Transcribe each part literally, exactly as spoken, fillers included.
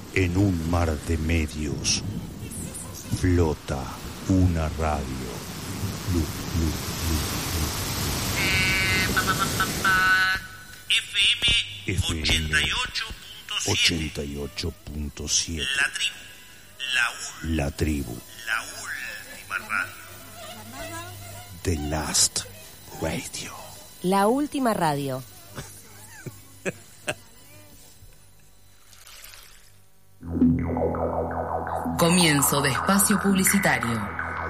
En un mar de medios flota una radio. Lu, lu, lu, lu. F M ochenta y ocho punto siete. La tribu. La, ul- La tribu. la última radio. The Last Radio. La última radio. Comienzo de espacio publicitario.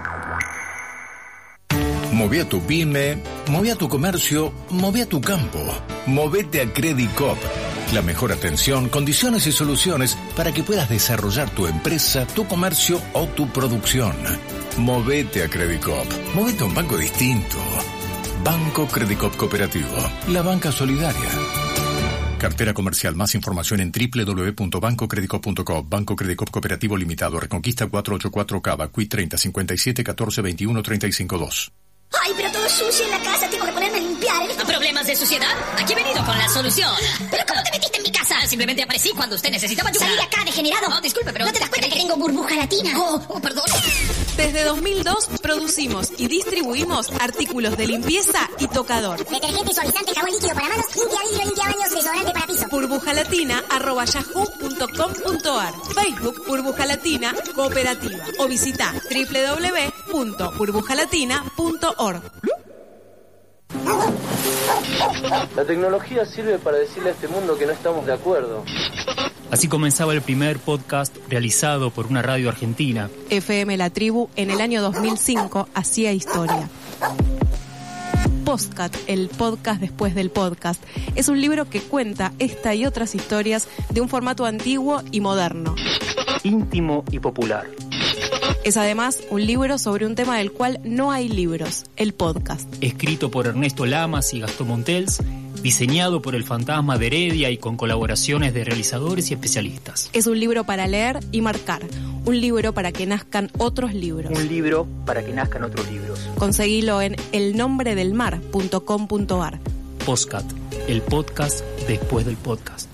Moví a tu pyme, moví a tu comercio, moví a tu campo. Movete a Credit Coop. La mejor atención, condiciones y soluciones para que puedas desarrollar tu empresa, tu comercio o tu producción. Movete a Credit Coop. Movete a un banco distinto. Banco Credit Coop Cooperativo. La banca solidaria. Cartera comercial. Más información en doble u doble u doble u punto banco credit coop punto com. Banco Credit Coop Cooperativo Limitado. Reconquista cuatrocientos ochenta y cuatro Cava. Q I treinta cincuenta y siete catorce veintiuno treinta y cinco dos. Ay, pero todo sucio en la casa, tengo que ponerme a limpiar. ¿Problemas de suciedad? Aquí he venido con la solución. ¿Pero cómo te metiste en mi casa? Simplemente aparecí cuando usted necesitaba ayuda. Salí de acá, degenerado. No, disculpe, pero... ¿No te das cuenta que tengo burbuja latina? Oh, oh, perdón. Desde dos mil dos producimos y distribuimos artículos de limpieza y tocador. Detergente, suavizante, jabón líquido para manos, limpia vidrio, limpia baños, desodorante para piso. burbujalatina arroba yahoo punto com punto ar. Facebook Burbuja Latina Cooperativa. O visita doble u doble u doble u punto burbujalatina punto org. La tecnología sirve para decirle a este mundo que no estamos de acuerdo. Así comenzaba el primer podcast realizado por una radio argentina. F M La Tribu en el año dos mil cinco hacía historia. Postcat, el podcast después del podcast, es un libro que cuenta esta y otras historias de un formato antiguo y moderno. Íntimo y popular. Es además un libro sobre un tema del cual no hay libros, el podcast. Escrito por Ernesto Lamas y Gastón Montels, diseñado por el Fantasma de Heredia y con colaboraciones de realizadores y especialistas. Es un libro para leer y marcar, un libro para que nazcan otros libros. Un libro para que nazcan otros libros. Conseguilo en el nombre del mar punto com punto ar. Postcat, el podcast después del podcast.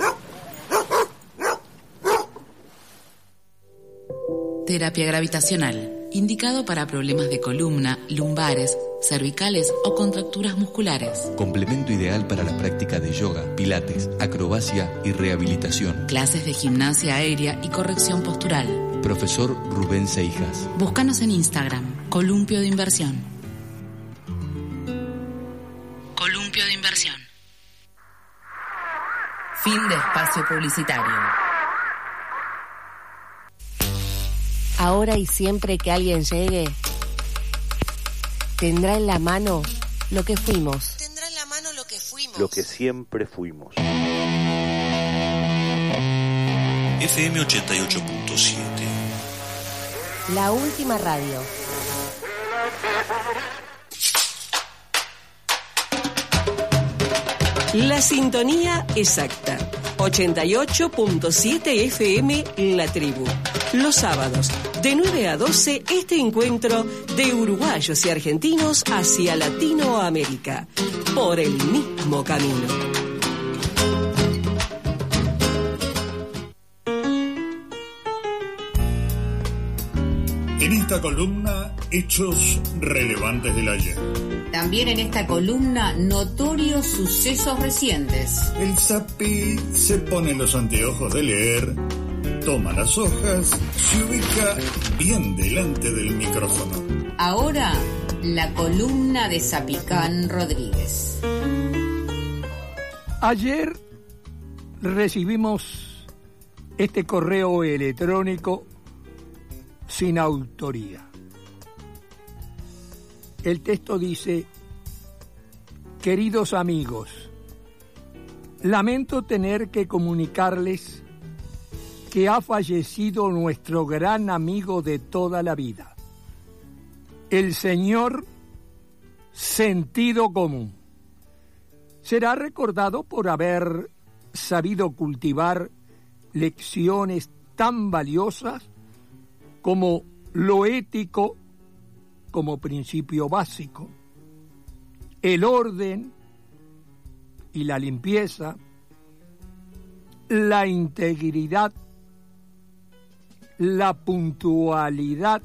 Terapia gravitacional, indicado para problemas de columna, lumbares, cervicales o contracturas musculares. Complemento ideal para la práctica de yoga, pilates, acrobacia y rehabilitación. Clases de gimnasia aérea y corrección postural. Profesor Rubén Seijas. Búscanos en Instagram, Columpio de Inversión. Columpio de Inversión. Fin de espacio publicitario. Ahora y siempre que alguien llegue, tendrá en la mano lo que fuimos. Tendrá en la mano lo que fuimos. Lo que siempre fuimos. F M ochenta y ocho punto siete. La última radio. La sintonía exacta. ochenta y ocho punto siete F M La Tribu. Los sábados, de nueve a doce, este encuentro de uruguayos y argentinos hacia Latinoamérica, por el mismo camino. En esta columna, hechos relevantes del ayer. También en esta columna, notorios sucesos recientes. El Zapi se pone los anteojos de leer, toma las hojas, se ubica bien delante del micrófono. Ahora, la columna de Zapicán Rodríguez. Ayer recibimos este correo electrónico sin autoría. El texto dice: queridos amigos, lamento tener que comunicarles que ha fallecido nuestro gran amigo de toda la vida, el señor Sentido Común. Será recordado por haber sabido cultivar lecciones tan valiosas como lo ético como principio básico, el orden y la limpieza, la integridad la puntualidad,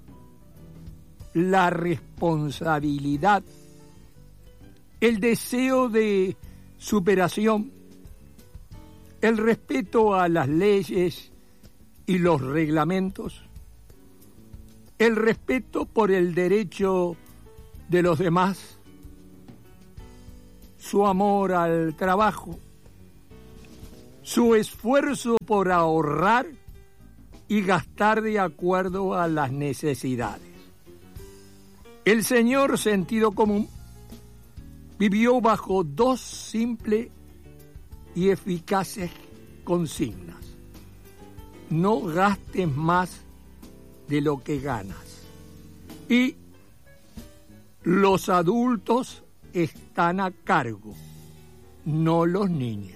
la responsabilidad, el deseo de superación, el respeto a las leyes y los reglamentos, el respeto por el derecho de los demás, su amor al trabajo, su esfuerzo por ahorrar y gastar de acuerdo a las necesidades. El señor sentido común vivió bajo dos simples y eficaces consignas. No gastes más de lo que ganas. Y los adultos están a cargo, no los niños.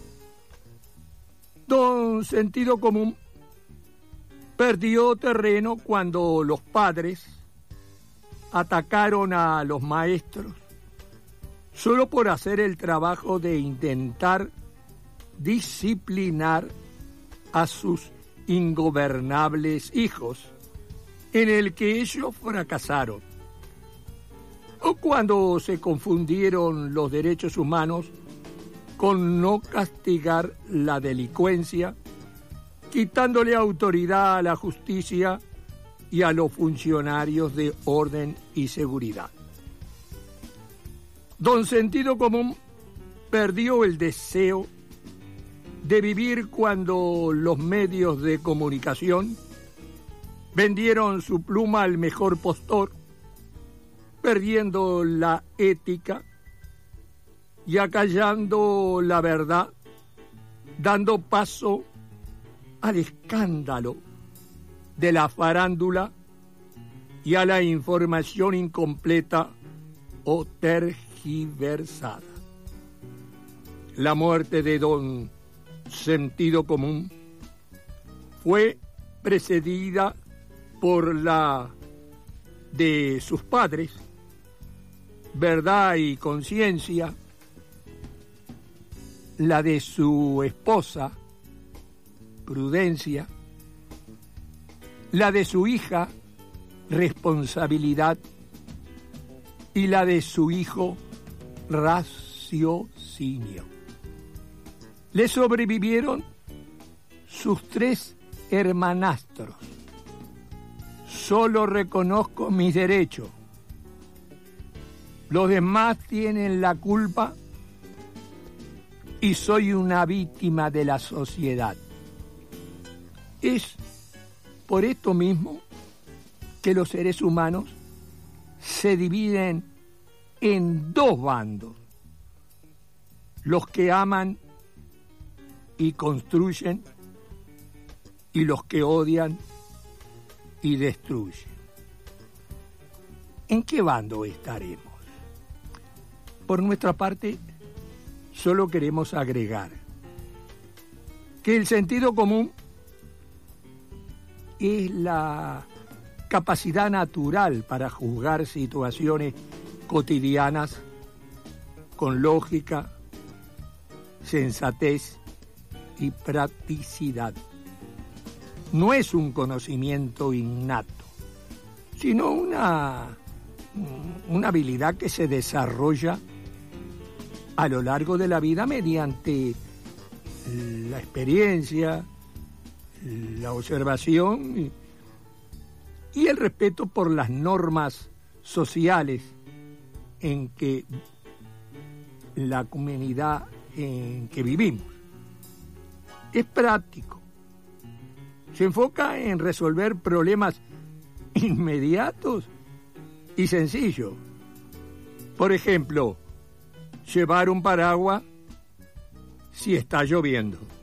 Don Sentido Común perdió terreno cuando los padres atacaron a los maestros solo por hacer el trabajo de intentar disciplinar a sus ingobernables hijos, en el que ellos fracasaron. O cuando se confundieron los derechos humanos con no castigar la delincuencia, quitándole autoridad a la justicia y a los funcionarios de orden y seguridad. Don Sentido Común perdió el deseo de vivir cuando los medios de comunicación vendieron su pluma al mejor postor, perdiendo la ética y acallando la verdad, dando paso al escándalo de la farándula y a la información incompleta o tergiversada. La muerte de Don Sentido Común fue precedida por la de sus padres, Verdad y Conciencia, la de su esposa, Prudencia, la de su hija, Responsabilidad, y la de su hijo, Raciocinio. Le sobrevivieron sus tres hermanastros. Solo reconozco mis derechos. Los demás tienen la culpa y soy una víctima de la sociedad. Es por esto mismo que los seres humanos se dividen en dos bandos: los que aman y construyen y los que odian y destruyen. ¿En qué bando estaremos? Por nuestra parte, solo queremos agregar que el sentido común es la capacidad natural para juzgar situaciones cotidianas con lógica, sensatez y practicidad. No es un conocimiento innato, sino una, una habilidad que se desarrolla a lo largo de la vida mediante la experiencia, la observación y, y el respeto por las normas sociales en que la comunidad en que vivimos. Es práctico. Se enfoca en resolver problemas inmediatos y sencillos. Por ejemplo, llevar un paraguas si está lloviendo.